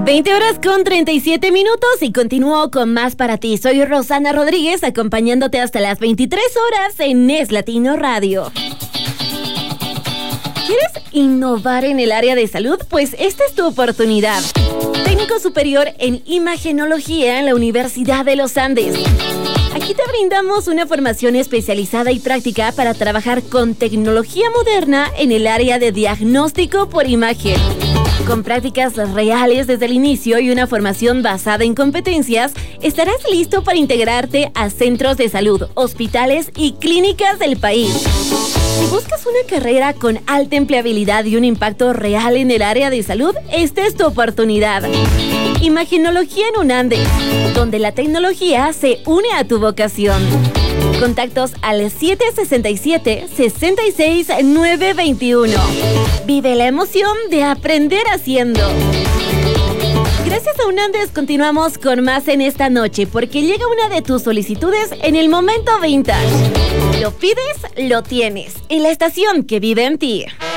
20 horas con 37 minutos y continúo con más para ti. Soy Rosana Rodríguez, acompañándote hasta las 23 horas en Es Latino Radio. ¿Quieres innovar en el área de salud? Pues esta es tu oportunidad. Técnico superior en imagenología en la Universidad de los Andes. Aquí te brindamos una formación especializada y práctica para trabajar con tecnología moderna en el área de diagnóstico por imagen. Con prácticas reales desde el inicio y una formación basada en competencias, estarás listo para integrarte a centros de salud, hospitales y clínicas del país. Si buscas una carrera con alta empleabilidad y un impacto real en el área de salud, esta es tu oportunidad. Imagenología en UNANDES, donde la tecnología se une a tu vocación. Contactos al 767-66921. Vive la emoción de aprender haciendo. Gracias a UNANDES continuamos con más en esta noche, porque llega una de tus solicitudes en el momento vintage. Lo pides, lo tienes, en la estación que vive en ti.